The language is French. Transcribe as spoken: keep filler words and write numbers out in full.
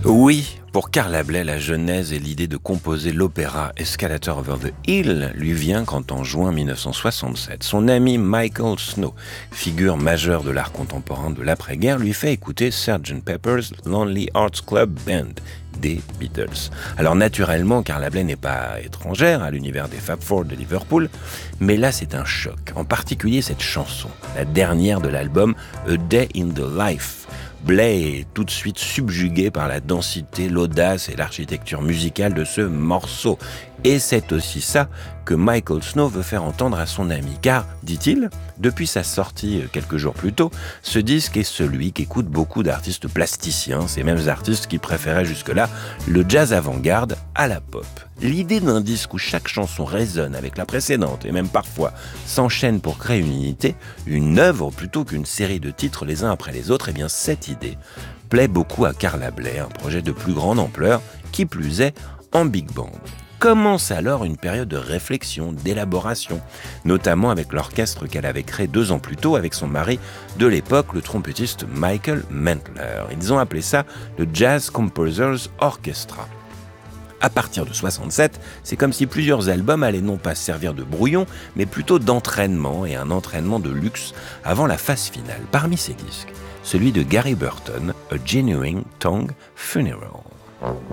Oui, pour Carla Bley, la genèse et l'idée de composer l'opéra Escalator Over the Hill lui vient quand en juin mille neuf cent soixante-sept, son ami Michael Snow, figure majeure de l'art contemporain de l'après-guerre, lui fait écouter sergeant Pepper's Lonely Hearts Club Band des Beatles. Alors naturellement, Carla Bley n'est pas étrangère à l'univers des Fab Four de Liverpool, mais là c'est un choc, en particulier cette chanson, la dernière de l'album A Day in the Life. Bley est tout de suite subjugué par la densité, l'audace et l'architecture musicale de ce morceau. Et c'est aussi ça que Michael Snow veut faire entendre à son ami. Car, dit-il, depuis sa sortie quelques jours plus tôt, ce disque est celui qu'écoutent beaucoup d'artistes plasticiens, ces mêmes artistes qui préféraient jusque-là le jazz avant-garde à la pop. L'idée d'un disque où chaque chanson résonne avec la précédente et même parfois s'enchaîne pour créer une unité, une œuvre plutôt qu'une série de titres les uns après les autres, eh bien cette idée plaît beaucoup à Carla Bley, un projet de plus grande ampleur, qui plus est en big band. Commence alors une période de réflexion, d'élaboration, notamment avec l'orchestre qu'elle avait créé deux ans plus tôt avec son mari de l'époque, le trompettiste Michael Mentler. Ils ont appelé ça le Jazz Composers Orchestra. À partir de soixante-sept, c'est comme si plusieurs albums allaient non pas servir de brouillon, mais plutôt d'entraînement et un entraînement de luxe avant la phase finale. Parmi ces disques, celui de Gary Burton, A Genuine Tongue Funeral.